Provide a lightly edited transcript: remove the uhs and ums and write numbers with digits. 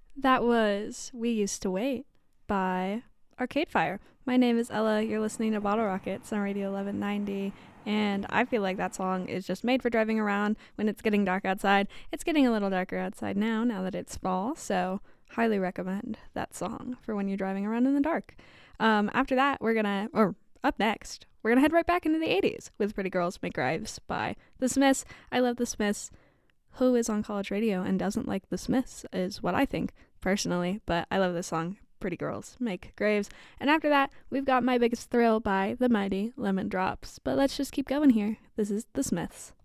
That was We Used to Wait by Arcade Fire. My name is Ella. You're listening to Bottle Rockets on Radio 1190. And I feel like that song is just made for driving around when it's getting dark outside. It's getting a little darker outside now that it's fall. So, highly recommend that song for when you're driving around in the dark. After that, up next, we're going to head right back into the 80s with Pretty Girls Make Graves by The Smiths. I love The Smiths. Who is on college radio and doesn't like The Smiths is what I think personally, but I love this song, Pretty Girls Make Graves. And after that, we've got My Biggest Thrill by the mighty Lemon Drops. But let's just keep going here. This is The Smiths.